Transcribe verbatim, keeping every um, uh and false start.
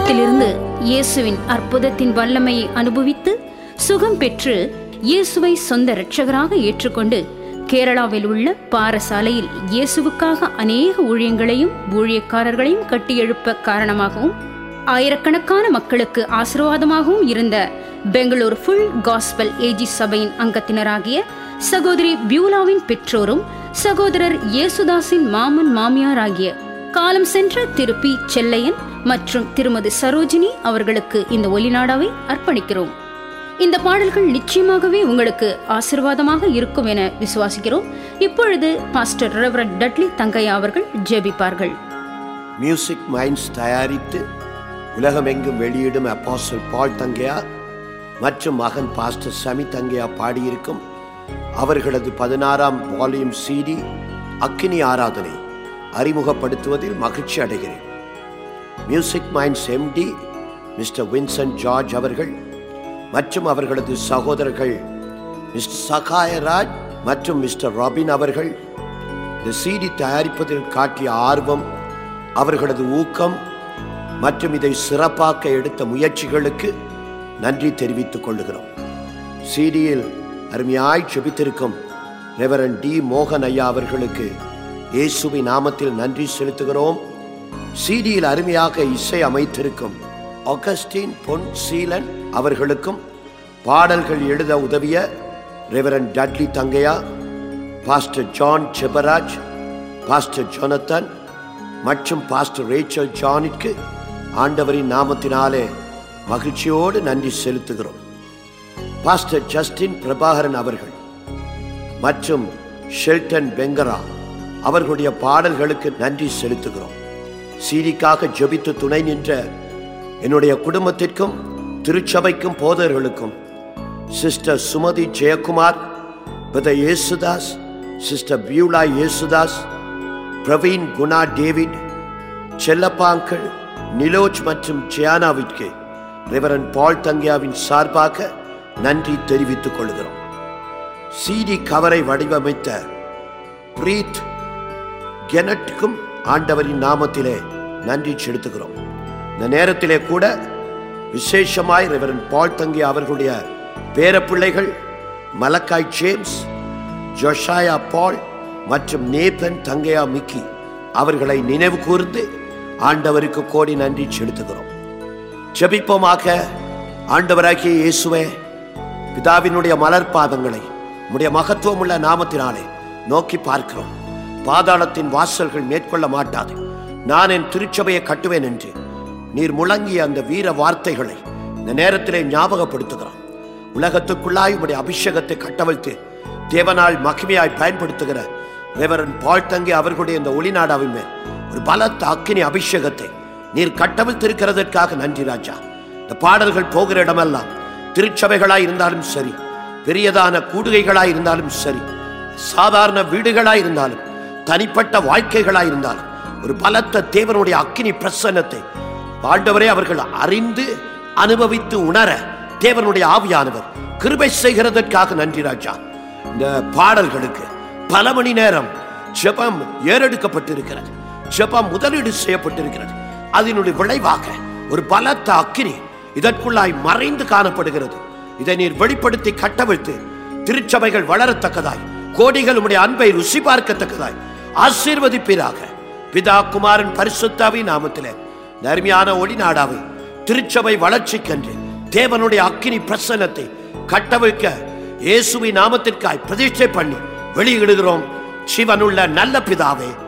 குடும்பத்திலிருந்து இயேசுவின் அற்புதத்தின் வல்லமையை அனுபவித்து சுகம் பெற்று இயேசுவை சொந்த இரட்சகராக ஏற்றுக்கொண்டு கேரளாவில் உள்ள பாரசாலையில் இயேசுவுக்காக அநேக ஊழியங்களையும் ஊழியக்காரர்களையும் கட்டியெழுப்ப காரணமாகவும் ஆயிரக்கணக்கான மக்களுக்கு ஆசீர்வாதமாகவும் இருந்த பெங்களூர் ஃபுல் காஸ்பல் ஏஜி சபையின் அங்கத்தினராகிய சகோதரி பியூலாவின் பெற்றோரும் சகோதரர் இயேசுதாஸின் மாமன் மாமியார் ஆகிய காலம் சென்ற திரு பி செல்லையன் மற்றும் திருமதி சரோஜினி அவர்களுக்கு இந்த ஒலிநாடாவை அர்ப்பணிக்கிறோம். இந்த பாடல்கள் நிச்சயமாகவே உங்களுக்கு ஆசீர்வாதமாக இருக்கும் என விசுவாசிக்கிறோம். இப்பொழுது பாஸ்டர் ரெவரண்ட் டட்லி தங்கையா அவர்கள் ஜெபிப்பார்கள். மியூசிக் மைண்ட்ஸ் தயாரித்து உலகமெங்கும் வெளியிடும் அப்போஸ்தலர் பால் தங்கையா மற்றும் மகன் பாஸ்டர் சமி தங்கையா பாடியிருக்கும் அவர்களது பதினாறாம் வால்யூம் சிடி அக்கினி ஆராதனை அறிமுகப்படுத்துவதில் மகிழ்ச்சி அடைகிறேன். Music minds empty mister Vincent George அவர்கள் மற்றும் அவர்களது சகோதரர்கள் மிஸ்டர் சகாயராஜ் மற்றும் மிஸ்டர் ராபின் அவர்கள் இந்த சிடி தயாரிப்பதில் காட்டிய ஆர்வம், அவர்களது ஊக்கம் மற்றும் இதை சிறப்பாக்க எடுத்த முயற்சிகளுக்கு நன்றி தெரிவித்துக் கொள்கிறோம். சிடியில் அருமையாய் ஜெபித்திருக்கும் ரெவரண்ட் டி மோகன் ஐயா அவர்களுக்கு இயேசுவின் நாமத்தில் நன்றி செலுத்துகிறோம். சிடியில் அருமையாக இசை அமைத்திருக்கும் ஆகஸ்டின் பொன் சீலன் அவர்களுக்கும் பாடல்கள் எழுத உதவிய ரெவரண்ட் டட்லி தங்கையா, pastor John Jebaraj, pastor Jonathan மற்றும் பாஸ்டர் ரேச்சல் ஜானிற்கு ஆண்டவரின் நாமத்தினாலே மகிழ்ச்சியோடு நன்றி செலுத்துகிறோம். பாஸ்டர் ஜஸ்டின் பிரபாகரன் அவர்கள் மற்றும் ஷெல்டன் பெங்கரா அவர்களுடைய பாடல்களுக்கு நன்றி செலுத்துகிறோம். சீடிக்காக ஜெபித்து துணை நின்ற என்னுடைய குடும்பத்திற்கும் திருச்சபைக்கும் போதர்களுக்கும் sister Sumathi Jayakumar, brother Yesudas, sister Beulah Yesudas, Praveen Guna David, செல்லப்பாங்கள் Niloj மற்றும் ஜியானாவிற்கு ரெவரண்ட் பால் தங்கையாவின் சார்பாக நன்றி தெரிவித்துக் கொள்கிறோம். சிடி கவரை வடிவமைத்த பிரீத் கெனட்டுக்கும் ஆண்டவரின் நாமத்திலே நன்றி செலுத்துகிறோம். இந்த நேரத்திலே கூட விசேஷமாய் ரெவரண்ட் பால் தங்கையா அவர்களுடைய பேரப்பிள்ளைகள் மலக்காய் ஜேம்ஸ், ஜோஷாயா பால் மற்றும் நேதன் தங்கையா மிக்கி அவர்களை நினைவு கூர்ந்து ஆண்டவருக்கு கோடி நன்றி செலுத்துகிறோம். ஜெபிப்போமாக. ஆண்டவராகிய இயேசுவே, பிதாவினுடைய மலர் பாதங்களை உம்முடைய மகத்துவம் உள்ள நாமத்தினாலே நோக்கி பார்க்கிறோம். பாதாளத்தின் வாசல்கள் மேற்கொள்ள மாட்டாது, நான் என் திருச்சபையை கட்டுவேன் என்று நீர் முழங்கிய அந்த வீர வார்த்தைகளை இந்த நேரத்திலே ஞாபகப்படுத்துகிறோம். உலகத்துக்குள்ளாய் உம்முடைய அபிஷேகத்தை கட்டவிழ்த்து தேவனால் மகிமையாய் பயன்படுத்துகிற ரெவரண்ட் பால் தங்கை அவர்களுடைய இந்த ஒளிநாடாவின் மேல் ஒரு பலத்த அக்கினி அபிஷேகத்தை நீர் கட்டவிழ்த்திருக்கிறதற்காக நன்றி ராஜா. இந்த பாடல்கள் போகிற இடமெல்லாம் திருச்சபைகளாய் இருந்தாலும் சரி, பெரியதான கூடுகைகளாய் இருந்தாலும் சரி, சாதாரண வீடுகளாய் இருந்தாலும், தனிப்பட்ட வாழ்க்கைகளாய் இருந்தாலும் ஒரு பலத்த தேவனுடைய அக்கினி பிரசன்னத்தை ஆண்டவரே அவர்கள் அறிந்து அனுபவித்து உணர தேவனுடைய ஆவியானவர் கிருபை செய்கிறதற்காக நன்றி ராஜா. இந்த பாடல்களுக்கு பல மணி நேரம் ஜெபம் ஏறெடுக்கப்பட்டிருக்கிறது, ஜெபம் முதலீடு செய்யப்பட்டிருக்கிறது. அதனுடைய விளைவாக ஒரு பலத்த அக்கினி இதற்குள்ளாய் மறைந்து காணப்படுகிறது. இதை நீர் வெளிப்படுத்தி கட்டவிழ்த்து திருச்சபைகள் வளரத்தக்கதாய், கோடிகள் உம்முடைய அன்பை ருசி பார்க்கத்தக்கதாய் ஆசீர்வதிப்பீராக. பிதா குமாரன் பரிசுத்தாவின் நாமத்திலே நர்மையான ஒளிநாடாவை திருச்சபை வளர்ச்சிக்கென்று தேவனுடைய அக்கினி பிரசன்னத்தை கட்டவிழ்க்க இயேசுவின் நாமத்திற்காய் பிரதிஷ்டை பண்ணி வெளியிடுகிறோம். சிவனுள்ள நல்ல பிதாவே,